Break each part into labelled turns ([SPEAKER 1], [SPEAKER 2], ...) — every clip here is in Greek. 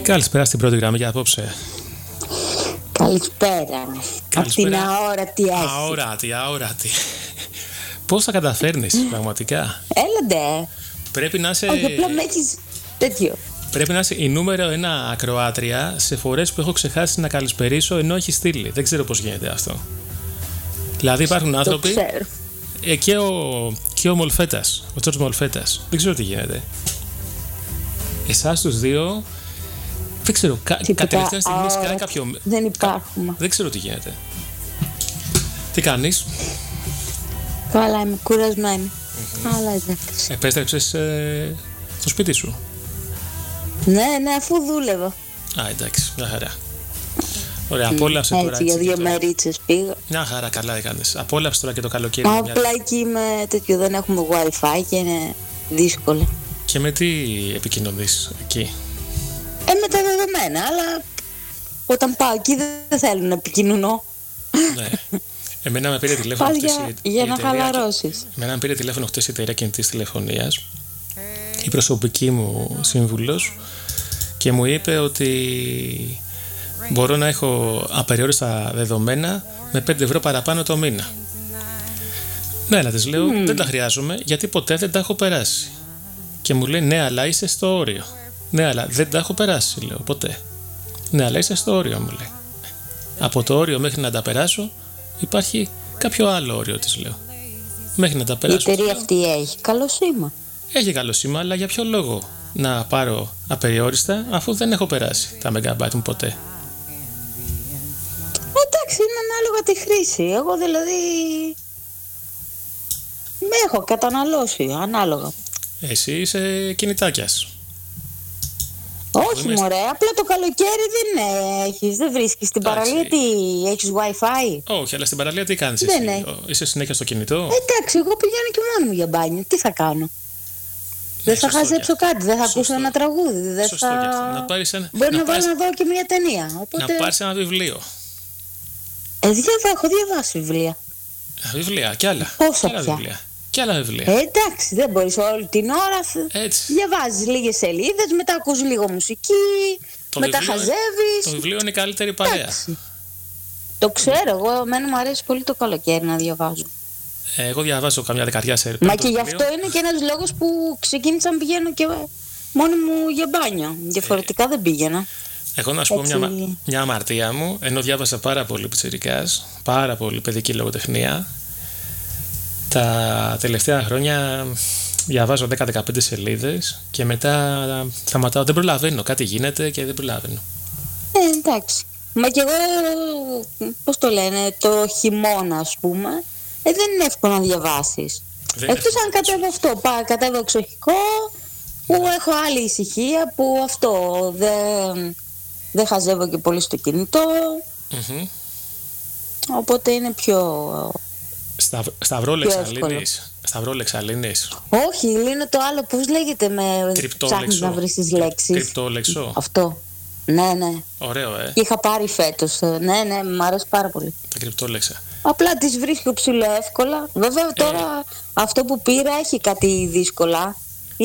[SPEAKER 1] Καλησπέρα στην πρώτη γραμμή για απόψε.
[SPEAKER 2] Καλησπέρα. Απ' την αόρατη
[SPEAKER 1] άση. Αόρατη. Πώς θα καταφέρνεις πραγματικά?
[SPEAKER 2] Έλαντε.
[SPEAKER 1] Πρέπει να είσαι...
[SPEAKER 2] Όχι, απλά με έχεις τέτοιο.
[SPEAKER 1] Πρέπει να είσαι η νούμερο 1 ακροάτρια σε φορές που έχω ξεχάσει να καλησπερίσω ενώ έχει στείλει. Δεν ξέρω πώς γίνεται αυτό. Δηλαδή υπάρχουν άνθρωποι... Και ο Μολφέτας, ο Τζορτζ Μολφέτας. Δεν ξέρω τι γίνεται. Εσάς τους δύο... Δεν ξέρω, τελευταία στιγμή σκάει κάποιο...
[SPEAKER 2] Δεν υπάρχουμε.
[SPEAKER 1] Δεν ξέρω τι γίνεται. Τι κάνεις?
[SPEAKER 2] Καλά, είμαι κουρασμένη. Αλλά εντάξει.
[SPEAKER 1] Επέστρεψες στο σπίτι σου?
[SPEAKER 2] Ναι, αφού δούλευα.
[SPEAKER 1] Α, εντάξει, μια χαρά. Ωραία, απόλαυσε τώρα.
[SPEAKER 2] Έτσι, για 2 μερίτσες πήγα.
[SPEAKER 1] Μια χαρά, καλά έκανες. Απόλαυσε τώρα και το καλοκαίρι.
[SPEAKER 2] Απλά εκεί είμαι τέτοιο, δεν έχουμε Wi-Fi και είναι δύσκολο.
[SPEAKER 1] Και με τι επικοινωνείς εκεί?
[SPEAKER 2] Με τα δεδομένα, αλλά όταν πάω εκεί δεν θέλουν να επικοινωνώ.
[SPEAKER 1] Ναι. Εμένα με πήρε τηλέφωνο
[SPEAKER 2] για να χαλαρώσεις.
[SPEAKER 1] Εμένα με πήρε τηλέφωνο χτες η εταιρεία κινητής τηλεφωνίας, η προσωπική μου σύμβουλος, και μου είπε ότι μπορώ να έχω απεριόριστα δεδομένα με 5 ευρώ παραπάνω το μήνα. Ναι, αλλά της λέω δεν τα χρειάζομαι γιατί ποτέ δεν τα έχω περάσει. Και μου λέει ναι, αλλά είσαι στο όριο. Ναι, αλλά δεν τα έχω περάσει, λέω, ποτέ. Ναι, αλλά είσαι στο όριο, μου λέει. Από το όριο μέχρι να τα περάσω υπάρχει κάποιο άλλο όριο, της λέω. Μέχρι να τα περάσω.
[SPEAKER 2] Η εταιρεία αυτή έχει καλό σήμα.
[SPEAKER 1] Έχει καλό σήμα, αλλά για ποιο λόγο να πάρω απεριόριστα αφού δεν έχω περάσει τα megabyte μου ποτέ?
[SPEAKER 2] Εντάξει, είναι ανάλογα τη χρήση. Εγώ δηλαδή με έχω καταναλώσει ανάλογα.
[SPEAKER 1] Εσύ είσαι κινητάκιας.
[SPEAKER 2] Όχι μωρέ, απλά το καλοκαίρι δεν βρίσκεις στην παραλία. Τι, έχεις Wi-Fi?
[SPEAKER 1] Όχι, αλλά στην παραλία τι κάνεις εσύ? Είσαι συνέχεια στο κινητό?
[SPEAKER 2] Εντάξει, εγώ πηγαίνω και μόνη μου για μπάνιο. Τι θα κάνω? Δεν θα χαζέψω κάτι, δεν θα ακούσω ένα τραγούδι. Δεν θα... Μπορεί να βάλω να δω και μια ταινία.
[SPEAKER 1] Να πάρεις ένα βιβλίο.
[SPEAKER 2] Έχω διαβάσει βιβλία.
[SPEAKER 1] Βιβλία, κι άλλα.
[SPEAKER 2] Πόσα πια?
[SPEAKER 1] Και άλλα βιβλία.
[SPEAKER 2] Εντάξει, δεν μπορείς όλη την ώρα. Διαβάζεις λίγες σελίδες, μετά ακούς λίγο μουσική, μετά χαζεύεις.
[SPEAKER 1] Το βιβλίο είναι η καλύτερη παρέα.
[SPEAKER 2] Εντάξει. Το ξέρω, εμένα μου αρέσει πολύ το καλοκαίρι να διαβάζω.
[SPEAKER 1] Εγώ διαβάζω καμιά δεκαριά σε
[SPEAKER 2] Μα και γι' αυτό είναι και ένας λόγος που ξεκίνησα να πηγαίνω και μόνη μου για μπάνιο. Διαφορετικά δεν πήγαινα.
[SPEAKER 1] Εγώ να σου πω μια αμαρτία μου, ενώ διάβασα πάρα πολύ πιτσιρικάς, πάρα πολύ παιδική λογοτεχνία. Τα τελευταία χρόνια διαβάζω 10-15 σελίδες και μετά σταματάω. Δεν προλαβαίνω, κάτι γίνεται και δεν προλαβαίνω.
[SPEAKER 2] Εντάξει. Μα και εγώ, πώς το λένε, το χειμώνα ας πούμε, δεν είναι εύκολο να διαβάσεις. Εκτός αν κατέβω αυτό, κατέβω εξοχικό, που έχω άλλη ησυχία, που αυτό δεν χαζεύω και πολύ στο κινητό. Οπότε είναι πιο...
[SPEAKER 1] Σταυρόλεξα λύνεις.
[SPEAKER 2] Όχι, λύνω το άλλο, πώς λέγεται, με ψάχνεις να βρεις τις λέξεις.
[SPEAKER 1] Κρυπτόλεξο.
[SPEAKER 2] Αυτό. Ναι.
[SPEAKER 1] Ωραίο,
[SPEAKER 2] Είχα πάρει φέτος. Ναι, μου αρέσει πάρα πολύ.
[SPEAKER 1] Τα κρυπτόλεξα.
[SPEAKER 2] Απλά τις βρίσκω ψηλοεύκολα. Βέβαια τώρα αυτό που πήρα έχει κάτι δύσκολα.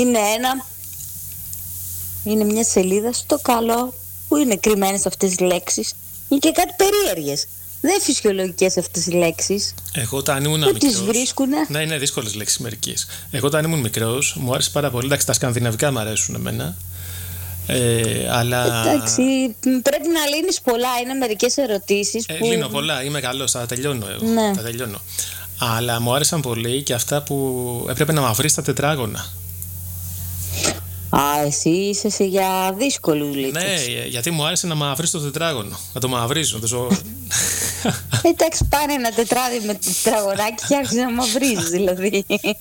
[SPEAKER 2] Είναι μια σελίδα στο καλό που είναι κρυμμένες αυτές τις λέξεις. Είναι και κάτι περίεργες. Δεν είναι φυσιολογικές αυτές οι λέξεις.
[SPEAKER 1] Εγώ όταν ήμουν μικρός.
[SPEAKER 2] Τις βρίσκουνε.
[SPEAKER 1] Ναι, είναι δύσκολες λέξεις μερικές. Εγώ όταν ήμουν μικρός μου άρεσε πάρα πολύ. Εντάξει, τα σκανδιναβικά μου αρέσουν εμένα. Αλλά...
[SPEAKER 2] Εντάξει, πρέπει να λύνεις πολλά. Είναι μερικές ερωτήσεις που...
[SPEAKER 1] Λύνω πολλά, είμαι καλός, θα τελειώνω εγώ.
[SPEAKER 2] Ναι.
[SPEAKER 1] Θα τελειώνω. Αλλά μου άρεσαν πολύ και αυτά που έπρεπε να μαυρείς τα τετράγωνα.
[SPEAKER 2] Εσύ είσαι για δύσκολους λύκους.
[SPEAKER 1] Ναι, γιατί μου άρεσε να μαυρίσω το τετράγωνο. Να το μαυρίζω.
[SPEAKER 2] Εντάξει, πάρε ένα τετράδι με τετραγωνάκι και άρχισε να μαυρίζεις δηλαδή.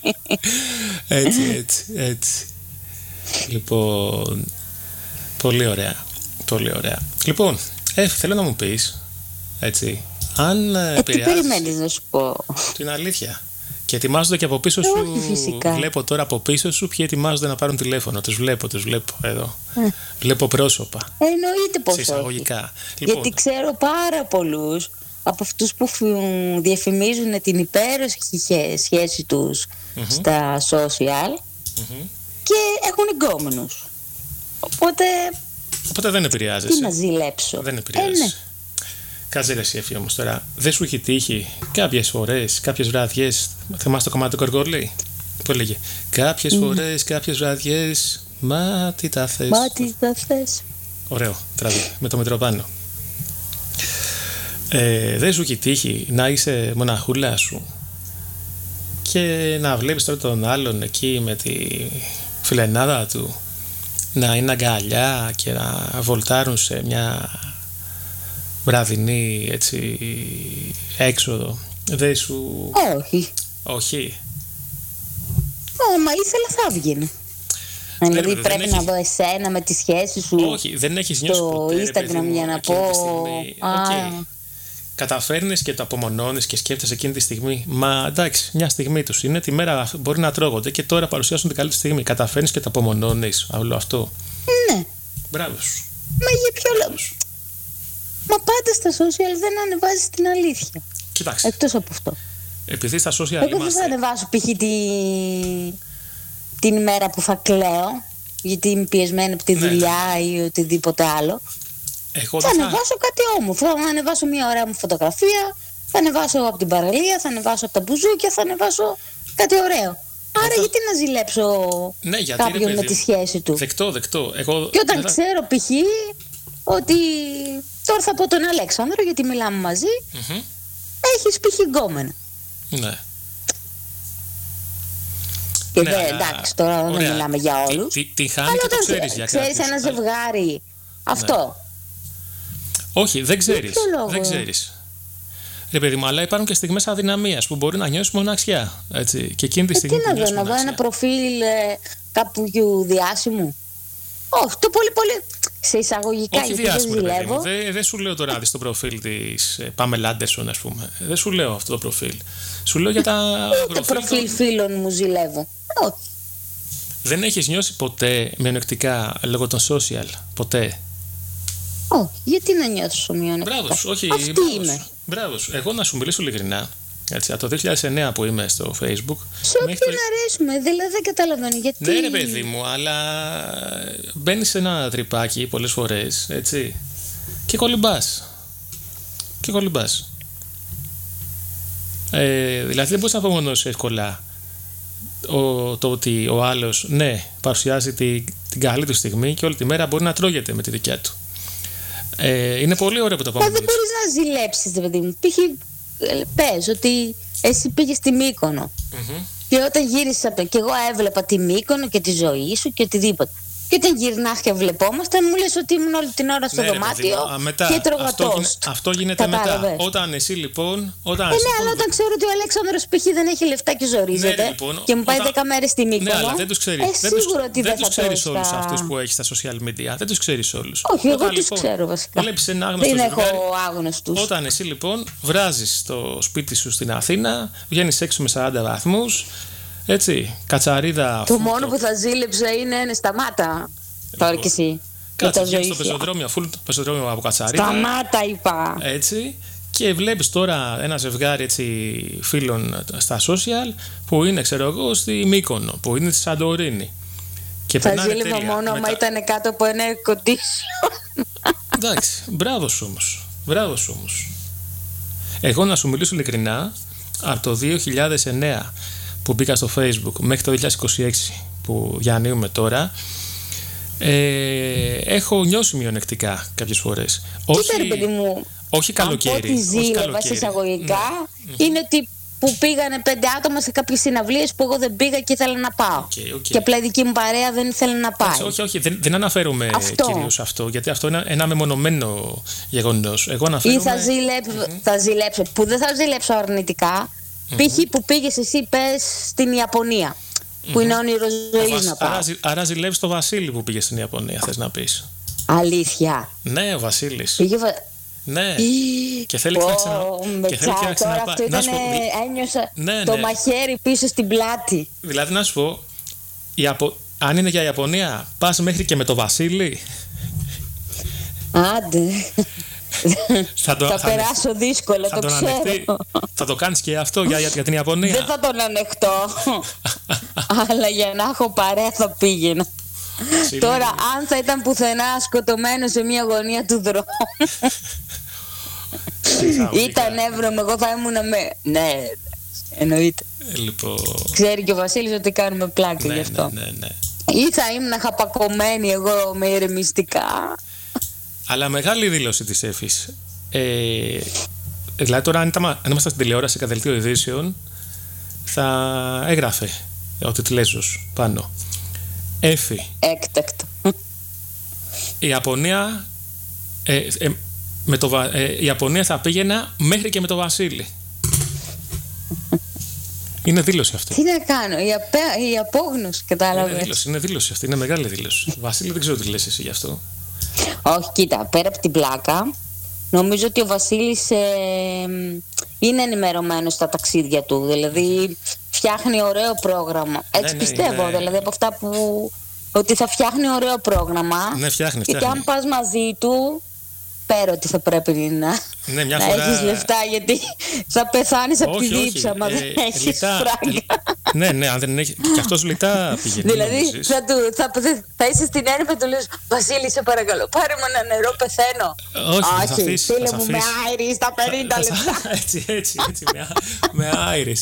[SPEAKER 1] Έτσι. Λοιπόν, πολύ ωραία. Λοιπόν, θέλω να μου πεις, έτσι, αν
[SPEAKER 2] τι περιμένεις να σου πω?
[SPEAKER 1] Την αλήθεια. Και ετοιμάζονται και από πίσω σου.
[SPEAKER 2] Φυσικά.
[SPEAKER 1] Βλέπω τώρα από πίσω σου ποιοι ετοιμάζονται να πάρουν τηλέφωνο. Τους βλέπω εδώ. Βλέπω πρόσωπα.
[SPEAKER 2] Εννοείται πως
[SPEAKER 1] εισαγωγικά.
[SPEAKER 2] Λοιπόν, γιατί ξέρω πάρα πολλούς από αυτούς που διαφημίζουν την υπέροχη σχέση τους στα social και έχουν εγκόμενους. Οπότε
[SPEAKER 1] Οπότε δεν επηρεάζεσαι.
[SPEAKER 2] Τι να ζηλέψω.
[SPEAKER 1] Δεν επηρεάζεσαι.
[SPEAKER 2] Ναι.
[SPEAKER 1] Κάτσε ρε εσύ όμως τώρα. Δεν σου έχει τύχει κάποιες φορές, κάποιες βραδιές. Θυμάσαι το κομμάτι του Κοργόλη που έλεγε κάποιες φορές, κάποιες βραδιές. Μα τι τα θες.
[SPEAKER 2] Μα τι τα θες.
[SPEAKER 1] Ωραίο τραγούδι με το Μητροπάνο. Δεν σου έχει τύχει να είσαι μοναχούλα σου και να βλέπεις τώρα τον άλλον εκεί με τη φιλενάδα του να είναι αγκαλιά και να βολτάρουν σε μια βραδινή έτσι έξοδο? Δεν σου...
[SPEAKER 2] Όχι.
[SPEAKER 1] Όχι.
[SPEAKER 2] Μα ήθελα θα έβγαινε. Δηλαδή πρέπει να δω εσένα με τη σχέση σου.
[SPEAKER 1] Όχι, δεν έχεις νιώσει ποτέ
[SPEAKER 2] Instagram για να πω.
[SPEAKER 1] Καταφέρνεις και το απομονώνεις και σκέφτεσαι εκείνη τη στιγμή. Μα εντάξει, μια στιγμή τους είναι. Τη μέρα μπορεί να τρώγονται και τώρα παρουσιάσουν την καλύτερη στιγμή. Καταφέρνεις και το απομονώνεις όλο αυτό.
[SPEAKER 2] Ναι.
[SPEAKER 1] Μπράβο σου.
[SPEAKER 2] Μα για ποιο λόγο? Μα πάντα στα social δεν ανεβάζεις την αλήθεια.
[SPEAKER 1] Κοιτάξτε.
[SPEAKER 2] Εκτός από αυτό.
[SPEAKER 1] Επειδή στα social
[SPEAKER 2] εγώ δεν θα ανεβάσω π.χ. την ημέρα που θα κλαίω, γιατί είμαι πιεσμένη από τη δουλειά ή οτιδήποτε άλλο. Θα ανεβάσω κάτι όμορφο. Θα ανεβάσω μια ωραία μου φωτογραφία, θα ανεβάσω από την παραλία, θα ανεβάσω από τα μπουζούκια, θα ανεβάσω κάτι ωραίο. Άρα γιατί να ζηλέψω κάποιον με τη σχέση του.
[SPEAKER 1] Δεκτό.
[SPEAKER 2] Και όταν ξέρω π.χ. ότι τώρα θα πω τον Αλέξανδρο, γιατί μιλάμε μαζί, έχεις π.χ. γκόμενα.
[SPEAKER 1] Ναι.
[SPEAKER 2] Και εντάξει, τώρα δεν μιλάμε για όλους.
[SPEAKER 1] Τι χάνει και το ξέρεις για κάποιους.
[SPEAKER 2] Ξέρεις ένα ζευγάρι. Αυτό.
[SPEAKER 1] Όχι, δεν ξέρεις. Ρε παιδί μου, αλλά υπάρχουν και στιγμές αδυναμίας που μπορεί να νιώσεις μοναξιά. Έτσι. Και εκείνη τη στιγμή.
[SPEAKER 2] Τι να δω ένα προφίλ κάποιου διάσημου? Όχι, το πολύ σε εισαγωγικά.
[SPEAKER 1] Όχι διάσημο, δεν σου λέω τώρα δεις το προφίλ της Πάμελα Άντερσον, ας πούμε. Δεν σου λέω αυτό το προφίλ. Σου λέω για τα
[SPEAKER 2] προφίλ φίλων μου ζηλεύω. Όχι.
[SPEAKER 1] Δεν έχεις νιώσει ποτέ μειονεκτικά λόγω των social? Ποτέ?
[SPEAKER 2] Όχι, γιατί να νιώσω μειονεκτικά?
[SPEAKER 1] Μπράβο, όχι.
[SPEAKER 2] Αυτή είμαι.
[SPEAKER 1] Μπράβο. Εγώ να σου μιλήσω ειλικρινά. Έτσι, από το 2009 που είμαι στο Facebook.
[SPEAKER 2] Σε όποιον αρέσουμε, δηλαδή δεν καταλαβαίνω γιατί.
[SPEAKER 1] Ναι, ρε παιδί μου, αλλά μπαίνεις σε ένα τρυπάκι πολλές φορές, έτσι, και κολυμπάς. Δηλαδή δεν μπορείς να απομονώσεις εύκολα το ότι ο άλλος, ναι, παρουσιάζει την καλή του στιγμή και όλη τη μέρα μπορεί να τρώγεται με τη δικιά του. Είναι πολύ ωραίο που το απομονώσεις.
[SPEAKER 2] Δεν μπορείς να ζηλέψεις, παιδί μου. Πες ότι εσύ πήγες στη Μύκονο και όταν γύρισες και εγώ έβλεπα τη Μύκονο και τη ζωή σου και οτιδήποτε. Και όταν γυρνάς και βλεπόμασταν, μου λες ότι ήμουν όλη την ώρα στο δωμάτιο και έτρωγα τόστ.
[SPEAKER 1] Αυτό γίνεται μετά. Όταν εσύ λοιπόν.
[SPEAKER 2] Ναι, αλλά όταν ξέρω ότι ο Αλέξανδρος π.χ. δεν έχει λεφτά και ζορίζεται και μου πάει 10 μέρες στη Μύκονο.
[SPEAKER 1] Ναι, αλλά δεν τους ξέρεις.
[SPEAKER 2] Σίγουρα ότι δεν
[SPEAKER 1] τους ξέρεις όλους αυτούς που έχεις στα social media. Δεν τους ξέρεις όλους.
[SPEAKER 2] Όχι, εγώ τους ξέρω βασικά.
[SPEAKER 1] Βλέπεις ένα άγνωστο
[SPEAKER 2] ζευγάρι. Δεν
[SPEAKER 1] ζευγάρι.
[SPEAKER 2] έχω άγνωστους.
[SPEAKER 1] Όταν εσύ λοιπόν βράζεις το σπίτι σου στην Αθήνα, βγαίνεις έξω με 40 βαθμούς. Έτσι, κατσαρίδα.
[SPEAKER 2] Το μόνο που θα ζήλεψα είναι σταμάτα. Τώρα κι εσύ.
[SPEAKER 1] Κάτσε, βγαίνεις στο πεζοδρόμιο, αφού το πεζοδρόμιο από κατσαρίδα.
[SPEAKER 2] Σταμάτα, είπα.
[SPEAKER 1] Έτσι. Και βλέπεις τώρα ένα ζευγάρι έτσι, φίλων στα social που είναι, ξέρω εγώ, στη Μύκονο, που είναι στη Σαντορίνη. Και
[SPEAKER 2] θα ζήλευα μόνο άμα ήταν κάτω από ένα air condition.
[SPEAKER 1] Εντάξει, μπράβο σου όμως. Εγώ να σου μιλήσω ειλικρινά, από το 2009 που μπήκα στο Facebook μέχρι το 2026 που διανύουμε τώρα, έχω νιώσει μειονεκτικά κάποιες φορές.
[SPEAKER 2] Κοίτα ρε παιδί μου,
[SPEAKER 1] όχι καλοκαίρι.
[SPEAKER 2] Από ό,τι ζήλευα εισαγωγικά είναι ότι που πήγανε 5 άτομα σε κάποιες συναυλίες που εγώ δεν πήγα και ήθελα να πάω. Και απλά η δική μου παρέα δεν ήθελε να πάει.
[SPEAKER 1] Όχι, δεν αναφέρομαι κυρίως αυτό, γιατί αυτό είναι ένα μεμονωμένο γεγονός. Εγώ αναφέρομαι.
[SPEAKER 2] Ή θα ζηλέψω, που δεν θα ζηλέψω αρνητικά, π.χ. που πήγες εσύ, πες στην Ιαπωνία. Που είναι όνειρο ζωής να πάω.
[SPEAKER 1] Άρα ζηλεύεις το Βασίλη που πήγε στην Ιαπωνία, θες να πεις?
[SPEAKER 2] Αλήθεια?
[SPEAKER 1] Ναι, ο Βασίλης. Ναι.
[SPEAKER 2] Και θέλει και να ξαναπάει. Αυτό ήταν, ένιωσα το μαχαίρι πίσω στην πλάτη.
[SPEAKER 1] Δηλαδή να σου πω, αν είναι για Ιαπωνία, πας μέχρι και με το Βασίλη?
[SPEAKER 2] Άντε. Θα περάσω δύσκολα, το ξέρω.
[SPEAKER 1] Θα το κάνεις και αυτό για την Ιαπωνία?
[SPEAKER 2] Δεν θα τον ανεχτώ. Αλλά για να έχω παρέα θα πήγαινα. Τώρα, αν θα ήταν πουθενά σκοτωμένο σε μια γωνία του δρόμου, ήταν εύρωμο, εγώ θα ήμουν Ναι, εννοείται.
[SPEAKER 1] Λοιπόν...
[SPEAKER 2] Ξέρει και ο Βασίλης ότι κάνουμε πλάκα γι' αυτό.
[SPEAKER 1] Ναι.
[SPEAKER 2] Ή θα ήμουν χαπακωμένη εγώ με ηρεμιστικά.
[SPEAKER 1] Αλλά μεγάλη δήλωση της Έφης. Δηλαδή τώρα αν ήμασταν στην τηλεόραση κατά δελτίο ειδήσεων, θα έγραφε ο τιτλέζος πάνω. Έφη.
[SPEAKER 2] Έκτακτο.
[SPEAKER 1] Η Ιαπωνία η Ιαπωνία θα πήγαινα μέχρι και με το Βασίλη. Είναι δήλωση αυτή.
[SPEAKER 2] Τι να κάνω, η απόγνωση, κατάλαβες.
[SPEAKER 1] Είναι δήλωση αυτή, είναι μεγάλη δήλωση. Βασίλη, δεν ξέρω τι λες εσύ γι' αυτό.
[SPEAKER 2] Όχι, κοίτα, πέρα από την πλάκα, νομίζω ότι ο Βασίλης είναι ενημερωμένος στα ταξίδια του. Δηλαδή, φτιάχνει ωραίο πρόγραμμα. Έτσι πιστεύω, δηλαδή από αυτά που... ότι θα φτιάχνει ωραίο πρόγραμμα.
[SPEAKER 1] Ναι, φτιάχνει.
[SPEAKER 2] Και αν πας μαζί του, πέρα ότι θα πρέπει να έχεις λεφτά, γιατί θα πεθάνεις από τη δίψα, μα δεν έχεις φράγκα.
[SPEAKER 1] Ναι, αν δεν έχει. Και αυτός λιτά πηγαίνει.
[SPEAKER 2] Δηλαδή θα είσαι στην έρευνα και του λες, Βασίλη, σε παρακαλώ, πάρε μου ένα νερό, πεθαίνω.
[SPEAKER 1] Όχι,
[SPEAKER 2] φίλε μου, με άιρι στα 50 λεπτά.
[SPEAKER 1] Έτσι, με άιρι.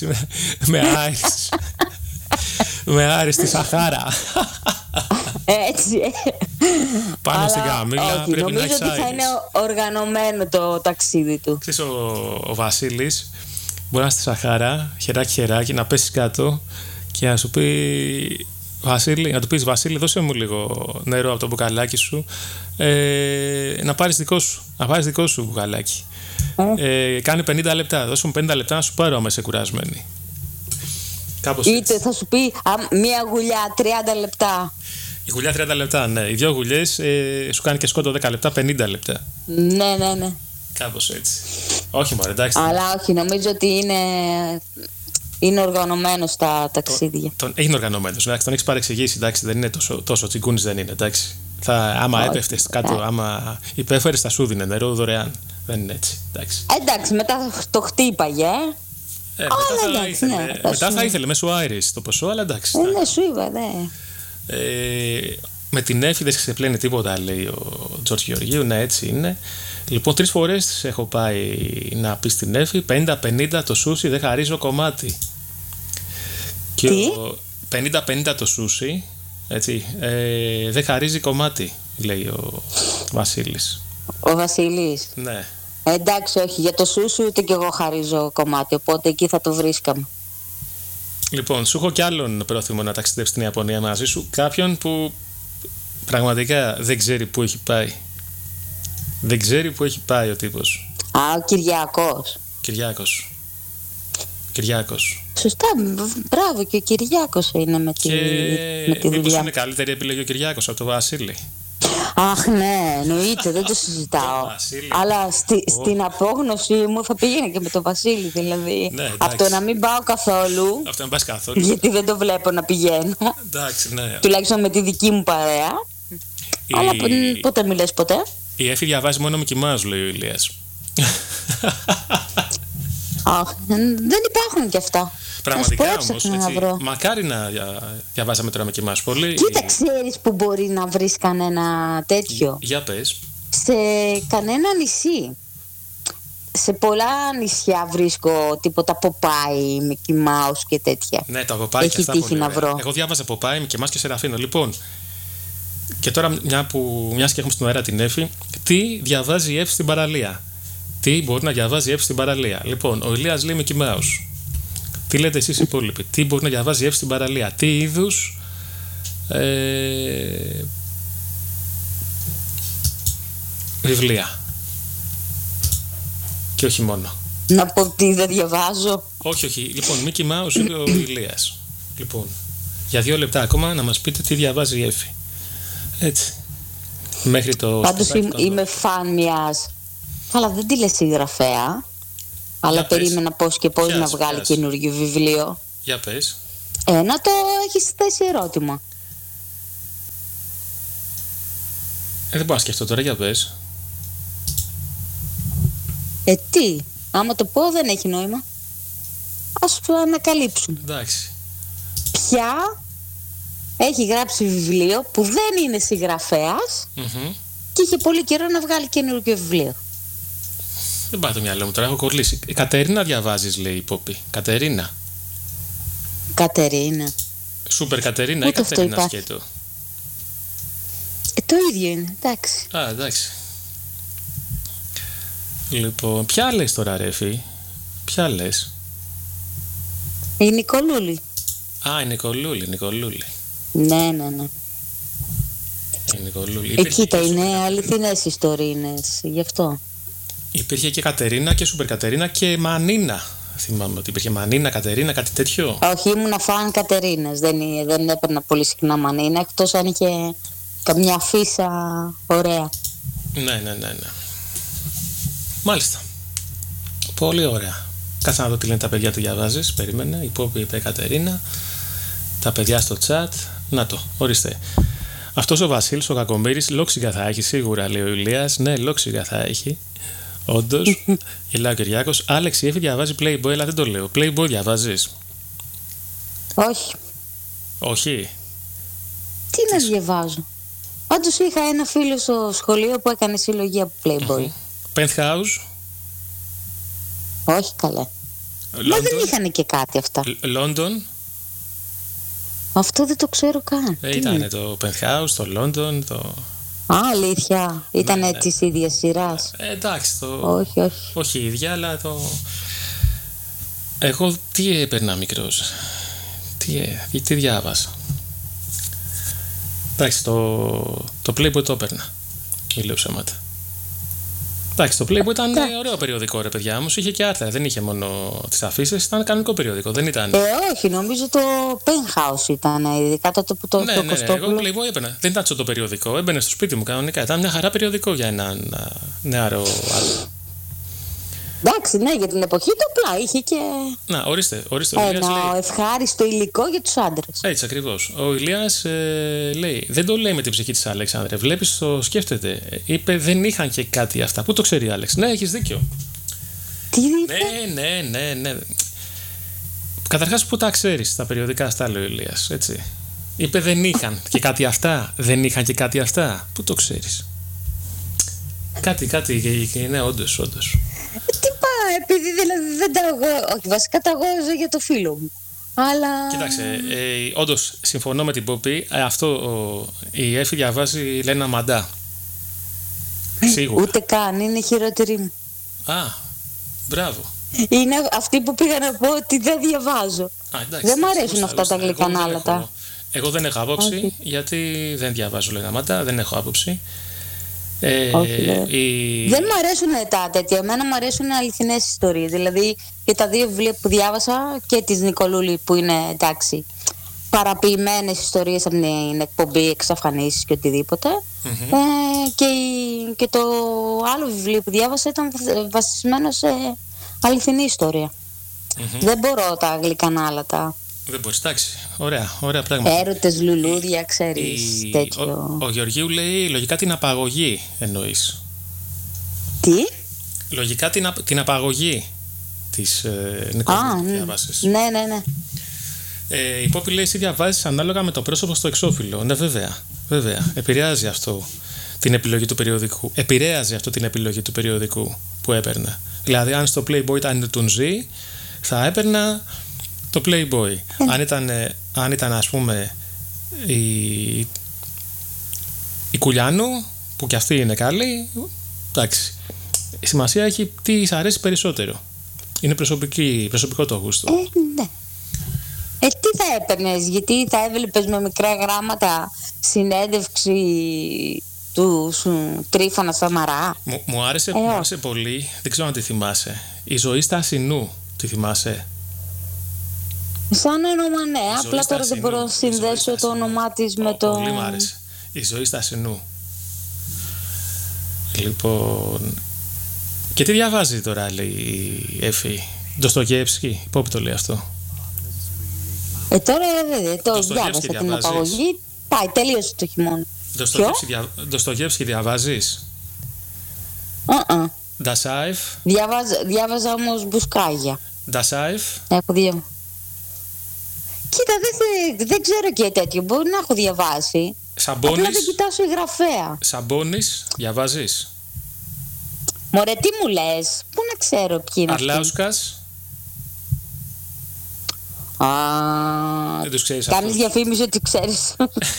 [SPEAKER 1] Με άιρι στη Σαχάρα.
[SPEAKER 2] Έτσι.
[SPEAKER 1] Πάνω στην καμίλα πρέπει να έχεις
[SPEAKER 2] νομίζω ότι θα είναι οργανωμένο το ταξίδι του.
[SPEAKER 1] Ξέρεις, ο Βασίλης μπορεί να είναι στη Σαχάρα, χεράκι, να πέσεις κάτω και να σου πει Βασίλη, να του πεις Βασίλη, δώσε μου λίγο νερό από το μπουκαλάκι σου, να πάρεις δικό σου μπουκαλάκι. Κάνει 50 λεπτά, δώσε μου 50 λεπτά να σου πάρω άμα είσαι κουρασμένη.
[SPEAKER 2] Είτε θα σου πει μία γουλιά 30 λεπτά.
[SPEAKER 1] Η γουλιά 30 λεπτά, ναι. Οι δύο γουλιές σου κάνει και σκότω 10 λεπτά, 50 λεπτά.
[SPEAKER 2] Ναι.
[SPEAKER 1] Κάπως έτσι. Όχι μωρέ, εντάξει.
[SPEAKER 2] Αλλά όχι, νομίζω ότι είναι οργανωμένος στα ταξίδια.
[SPEAKER 1] Είναι οργανωμένος, εντάξει, τον έχεις παρεξηγήσει, εντάξει, δεν είναι τόσο τσιγκούνης, δεν είναι, εντάξει. Άμα έπεφτες κάτω, άμα υπέφερες θα σου δίνε νερό δωρεάν. Δεν είναι έτσι, εντάξει.
[SPEAKER 2] Εντάξει, μετά το χτύπαγε,
[SPEAKER 1] μετά θα ήθελε μέσω άιρης το ποσό, αλλά εντάξει.
[SPEAKER 2] Ναι, σου είπα, ναι.
[SPEAKER 1] Με την Έφη δεν ξεπλένει τίποτα, λέει ο Τζορτζ Γεωργίου. Ναι, έτσι είναι. Λοιπόν, 3 φορές έχω πάει να πει στην Έφη 50-50 το σούσι, δεν χαρίζω κομμάτι.
[SPEAKER 2] Τι?
[SPEAKER 1] 50-50 το σούσι, έτσι, δεν χαρίζει κομμάτι, λέει ο Βασίλης.
[SPEAKER 2] Ο Βασίλης.
[SPEAKER 1] Ναι.
[SPEAKER 2] Εντάξει, όχι, για το σούσι ούτε κι εγώ χαρίζω κομμάτι, οπότε εκεί θα το βρίσκαμε.
[SPEAKER 1] Λοιπόν, σου έχω κι άλλον πρόθυμο να ταξιδέψει στην Ιαπωνία μαζί σου. Κάποιον που πραγματικά δεν ξέρει πού έχει πάει. Δεν ξέρει πού έχει πάει ο τύπος.
[SPEAKER 2] Ο
[SPEAKER 1] Κυριάκος.
[SPEAKER 2] Σωστά, μπράβο, και ο Κυριάκος είναι με τη δουλειά.
[SPEAKER 1] Μήπως είναι καλύτερη επιλογή ο Κυριάκος από το Βασίλη.
[SPEAKER 2] Αχ, ναι, εννοείται, δεν το συζητάω. Αλλά στην απόγνωση μου θα πήγαινε και με τον Βασίλη, δηλαδή.
[SPEAKER 1] Ναι,
[SPEAKER 2] από το να μην πάω καθόλου.
[SPEAKER 1] Αυτό να πας καθόλου.
[SPEAKER 2] Γιατί δεν το βλέπω να πηγαίνω.
[SPEAKER 1] Εντάξει, ναι.
[SPEAKER 2] Τουλάχιστον με τη δική μου παρέα. Αλλά ποτέ μη λες ποτέ.
[SPEAKER 1] Η Έφη διαβάζει μόνο Μικι Μάους, λέει ο Ηλίας.
[SPEAKER 2] Δεν υπάρχουν κι αυτά.
[SPEAKER 1] Πραγματικά όμως, μακάρι να διαβάζαμε τώρα Μικι Μάους πολύ.
[SPEAKER 2] Κοίτα, ξέρεις που μπορεί να βρεις κανένα τέτοιο.
[SPEAKER 1] Για πες.
[SPEAKER 2] Σε κανένα νησί. Σε πολλά νησιά βρίσκω τίποτα Ποπάι, Μικι Μάους και τέτοια.
[SPEAKER 1] Ναι, τα Ποπάι και αυτά
[SPEAKER 2] τύχει να βρω.
[SPEAKER 1] Εγώ διάβαζα Ποπάι, Μικι Μάους και Σεραφίνο. Λοιπόν, και τώρα μιας και έχουμε στην αέρα την Έφη, τι διαβάζει η Έφη στην παραλία. Τι μπορεί να διαβάζει η Έφη στην παραλία. Λοιπόν, ο Ηλίας λέει Μικι Μάους. Τι λέτε εσείς οι υπόλοιποι? Τι μπορεί να διαβάζει η Έφη στην παραλία? Τι είδους βιβλία? Και όχι μόνο.
[SPEAKER 2] Να πω τι δεν διαβάζω.
[SPEAKER 1] Όχι. Λοιπόν, Μικι Μάους είναι ο Ηλίας. Λοιπόν, για 2 λεπτά ακόμα να μας πείτε τι διαβάζει η Έφη. Έτσι. Μέχρι το...
[SPEAKER 2] Πάντως είμαι φαν μιας... Αλλά δεν τη λες συγγραφέα. Αλλά περίμενα πώς και πώς να βγάλει καινούργιο βιβλίο.
[SPEAKER 1] Για πες.
[SPEAKER 2] Να το έχεις θέσει ερώτημα.
[SPEAKER 1] Δεν μπορώ να σκεφτώ τώρα, για πες.
[SPEAKER 2] Τι, άμα το πω δεν έχει νόημα. Ας το ανακαλύψουν.
[SPEAKER 1] Εντάξει.
[SPEAKER 2] Ποια έχει γράψει βιβλίο που δεν είναι συγγραφέας και είχε πολύ καιρό να βγάλει καινούργιο βιβλίο.
[SPEAKER 1] Δεν πάει το μυαλό μου τώρα, έχω κολλήσει. Κατερίνα διαβάζεις, λέει η Πόπη. Κατερίνα. Σούπερ Κατερίνα ή Κατερίνα σκέτο?
[SPEAKER 2] Το ίδιο είναι, εντάξει.
[SPEAKER 1] Α, εντάξει. Λοιπόν, ποια λες τώρα, ρε Εφη? Ποια λες?
[SPEAKER 2] Η Νικολούλη.
[SPEAKER 1] Α, η Νικολούλη.
[SPEAKER 2] Ναι.
[SPEAKER 1] Η Νικολούλη.
[SPEAKER 2] Κοίτα, είναι αληθινές ιστορίες, γι' αυτό.
[SPEAKER 1] Υπήρχε και Κατερίνα και Σούπερ Κατερίνα και Μανίνα. Θυμάμαι ότι υπήρχε Μανίνα, Κατερίνα, κάτι τέτοιο.
[SPEAKER 2] Όχι, ήμουν φαν Κατερίνας. Δεν έπαιρνα πολύ συχνά Μανίνα, εκτός αν είχε καμιά φύσα ωραία.
[SPEAKER 1] Ναι. Μάλιστα. Πολύ ωραία. Κάτσε να δω τι λένε τα παιδιά, του διαβάζεις. Περίμενε. Η Πόπη είπε Κατερίνα. Τα παιδιά στο chat. Να το, ορίστε. Αυτός ο Βασίλης, ο Κακομοίρης, λόξιγκα θα έχει σίγουρα, λέει ο Ηλίας. Ναι, λόξιγκα θα έχει. Όντως. Γελάει ο Κυριάκος. Άλεξ, η Εφη διαβάζει Playboy, αλλά δεν το λέω. Playboy διαβάζεις? Όχι.
[SPEAKER 2] Τι να διαβάζω? Όντως είχα ένα φίλο στο σχολείο που έκανε συλλογή από Playboy.
[SPEAKER 1] Penthouse.
[SPEAKER 2] Όχι καλέ. Μα δεν είχαν και κάτι αυτά.
[SPEAKER 1] London.
[SPEAKER 2] Αυτό δεν το ξέρω καν.
[SPEAKER 1] Ήταν το Penthouse, το London, το...
[SPEAKER 2] Α, αλήθεια. Ήτανε
[SPEAKER 1] ναι.
[SPEAKER 2] της ίδιας σειράς.
[SPEAKER 1] Εντάξει, το...
[SPEAKER 2] Όχι.
[SPEAKER 1] Όχι η ίδια, αλλά το... Εγώ τι έπαιρνα μικρός? Τι διάβασα? Εντάξει, το Playboy το έπαιρνα. Μιλάω ψέματα. Εντάξει, το Playboy ήταν ωραίο περιοδικό, ρε παιδιά μου. Είχε και άρθρα, δεν είχε μόνο τις αφήσεις, ήταν κανονικό περιοδικό, δεν ήταν.
[SPEAKER 2] Όχι, νομίζω το Penthouse ήταν, ειδικά τότε που το
[SPEAKER 1] Κωστόπουλο. Εγώ Playboy έπαιρνα. Δεν ήταν το περιοδικό, έμπαινε στο σπίτι μου κανονικά. Ήταν μια χαρά περιοδικό για έναν νεαρό άτομο.
[SPEAKER 2] Εντάξει, ναι, για την εποχή του απλά είχε και.
[SPEAKER 1] Να, ορίστε.
[SPEAKER 2] Ένα ευχάριστο υλικό για τους άντρες.
[SPEAKER 1] Έτσι ακριβώς. Ο Ηλίας λέει, δεν το λέει με την ψυχή της Αλέξανδρε. Βλέπεις, το σκέφτεται. Είπε, δεν είχαν και κάτι αυτά. Πού το ξέρει η Άλεξ? Ναι, έχεις δίκιο.
[SPEAKER 2] Τι είπε?
[SPEAKER 1] Ναι. Καταρχάς, πού τα ξέρεις τα περιοδικά αυτά, λέει ο Ηλίας. Έτσι. Είπε, δεν είχαν και κάτι αυτά. Πού το ξέρεις? Κάτι, ναι, όντως.
[SPEAKER 2] Τι πάει, επειδή δηλαδή δεν τα εγώ. Όχι, βασικά τα αγόραζα για το φίλο μου. Αλλά.
[SPEAKER 1] Κοίταξε, όντως συμφωνώ με την Πόπη. Η Εφη διαβάζει Λένα Μαντά. Σίγουρα.
[SPEAKER 2] Ούτε καν, είναι χειρότερη μου.
[SPEAKER 1] Α, μπράβο.
[SPEAKER 2] Είναι αυτή που πήγα να πω ότι δεν διαβάζω. Δεν μου αρέσουν αυτά τα γλυκανάλατα.
[SPEAKER 1] Εγώ δεν έχω άποψη, γιατί δεν διαβάζω Λένα Μαντά, δεν έχω άποψη.
[SPEAKER 2] Δεν μου αρέσουν τα τέτοια. Εμένα μου αρέσουν αληθινές ιστορίες. Δηλαδή και τα δύο βιβλία που διάβασα και της Νικολούλη που είναι εντάξει παραποιημένες ιστορίες από την εκπομπή Εξαφανίσεις και οτιδήποτε. Και το άλλο βιβλίο που διάβασα ήταν βασισμένο σε αληθινή ιστορία. Δεν μπορώ τα γλυκανάλατα.
[SPEAKER 1] Δεν μπορείς, εντάξει. Ωραία πράγματα.
[SPEAKER 2] Έρωτες, λουλούδια, ξέρεις, τέτοιο.
[SPEAKER 1] Ο Γεωργίου λέει λογικά την απαγωγή εννοείς.
[SPEAKER 2] Τι?
[SPEAKER 1] Λογικά την απαγωγή της Νικολούλη που διαβάσεις.
[SPEAKER 2] Ναι.
[SPEAKER 1] Η Πόπη λέει, εσύ διαβάζεις ανάλογα με το πρόσωπο στο εξώφυλλο. Ναι, βέβαια. Επηρεάζει αυτό την επιλογή του περιοδικού. Που έπαιρνα. Δηλαδή, αν στο Playboy ήταν Τουνζή, θα έπαιρνα το Playboy. Αν ήταν ας πούμε η Κουλιάνου, που κι αυτή είναι καλή, εντάξει. Η σημασία έχει τι της αρέσει περισσότερο. Είναι προσωπικό το γούστο.
[SPEAKER 2] Ναι. Τι θα έπαιρνες, γιατί θα έβλεπες με μικρά γράμματα συνέντευξη του Τρίφωνα Σαμαρά?
[SPEAKER 1] Μου άρεσε πολύ, δεν ξέρω αν τη θυμάσαι. Η ζωή στα Ασινού, τη θυμάσαι?
[SPEAKER 2] Σαν όνομα, ναι, απλά τώρα δεν μπορώ να συνδέσω το όνομά της με το...
[SPEAKER 1] Πολύ μου άρεσε. Η ζωή στα Ασινού. Λοιπόν... Και τι διαβάζει τώρα, λέει η Εφη? Ντοστογεύσκι, Πόπη το λέει αυτό.
[SPEAKER 2] Τώρα το διάβασα την απαγωγή. Πάει, τελείωσε το χειμώνα.
[SPEAKER 1] Ντοστογεύσκι διαβάζεις? Ντασάιφ.
[SPEAKER 2] Διάβαζα όμως Μπουσκάγια.
[SPEAKER 1] Ντασάιφ.
[SPEAKER 2] Έχω δύο. Κοίτα, δεν ξέρω και τέτοιο. Μπορεί να έχω διαβάσει.
[SPEAKER 1] Σαμπόνης.
[SPEAKER 2] Απλά δεν κοιτάω συγγραφέα.
[SPEAKER 1] Σαμπόνης, διαβάζεις?
[SPEAKER 2] Μωρέ, τι μου λες? Πού να ξέρω ποιοι είναι αυτοί?
[SPEAKER 1] Αρλάουσκας. Δεν τους ξέρεις αυτούς?
[SPEAKER 2] Κάνεις διαφήμιση ότι ξέρεις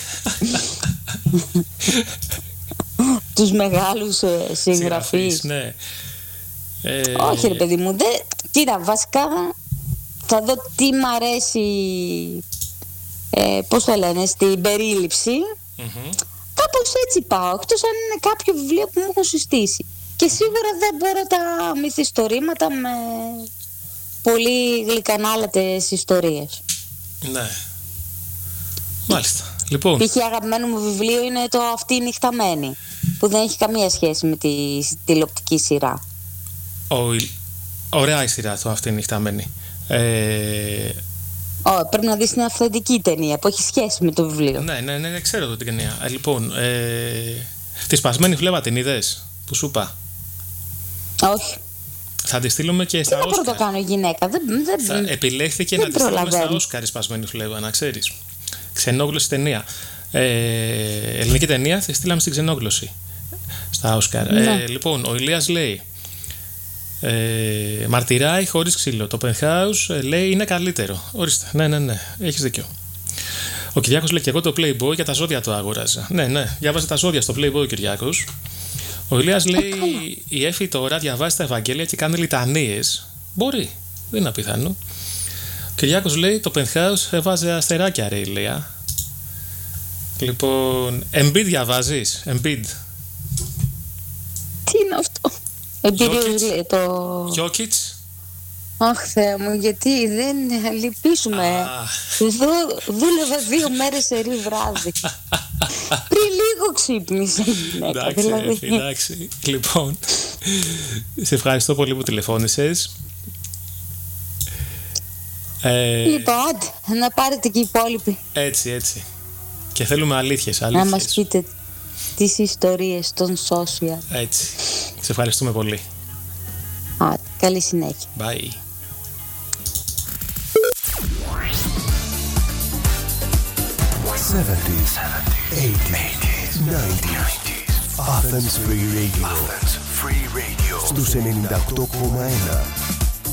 [SPEAKER 2] τους μεγάλους συγγραφείς.
[SPEAKER 1] Ναι.
[SPEAKER 2] Όχι ρε παιδί μου, κοίτα, βασικά θα δω τι μ' αρέσει, πώς το λένε, στην περίληψη. Κάπως έτσι πάω, εκτός αν είναι κάποιο βιβλίο που μου έχουν συστήσει. Και σίγουρα δεν μπορώ τα μυθιστορήματα με πολύ γλυκανάλατες ιστορίες.
[SPEAKER 1] Ναι. Μάλιστα. Λοιπόν.
[SPEAKER 2] Π.χ. αγαπημένο μου βιβλίο είναι το «Αυτή η νυχταμένη», που δεν έχει καμία σχέση με τη τηλεοπτική σειρά.
[SPEAKER 1] Ωραία η σειρά το «Αυτή η νυχταμένη».
[SPEAKER 2] Πρέπει να δεις την αυθεντική ταινία που έχει σχέση με το βιβλίο.
[SPEAKER 1] Ναι, ξέρω την ταινία. Λοιπόν, τη σπασμένη φλέβα την είδες που σου είπα?
[SPEAKER 2] Όχι.
[SPEAKER 1] Θα τη στείλουμε και στα Όσκαρ.
[SPEAKER 2] Τι να πρωτοκάνω γυναίκα.
[SPEAKER 1] Επιλέχθηκε να τη στείλουμε στα Όσκαρ η σπασμένη φλέβα, να ξέρεις. Ξενόγλωση ταινία. Ελληνική ταινία, τη στείλαμε στην ξενόγλωση στα Όσκαρ. Λοιπόν, ο Ηλίας λέει μαρτυράει χωρίς ξύλο. Το Penthouse λέει είναι καλύτερο. Ορίστε. Ναι, έχεις δίκιο. Ο Κυριάκος λέει και εγώ το Playboy για τα ζώδια το αγόραζα. Ναι, διάβαζε τα ζώδια στο Playboy ο Κυριάκος. Ο Ηλίας λέει η Έφη τώρα διαβάζει τα Ευαγγέλια και κάνει λιτανίες. Μπορεί, δεν είναι απιθανό. Ο Κυριάκος λέει το Penthouse έβαζε αστεράκια ρε Ηλία. Λοιπόν, Embiid διαβάζεις? Embiid.
[SPEAKER 2] Τι είναι αυτό?
[SPEAKER 1] Jokic.
[SPEAKER 2] Αχ Θεέ μου, γιατί δεν λυπήσουμε. Δούλευα 2 μέρες σε βράδυ. Πριν λίγο ξύπνησε η γυναίκα.
[SPEAKER 1] Εντάξει. Λοιπόν, σε ευχαριστώ πολύ που τηλεφώνησες.
[SPEAKER 2] Λοιπόν, να πάρετε και οι υπόλοιποι.
[SPEAKER 1] Έτσι. Και θέλουμε αλήθειες.
[SPEAKER 2] Να μας πείτε τις ιστορίες των social.
[SPEAKER 1] Έτσι. Σε ευχαριστούμε πολύ.
[SPEAKER 2] Καλή συνέχεια.
[SPEAKER 1] Bye.
[SPEAKER 3] '70s, '80s, '90s. Athens Free Radio. Στους 98,1.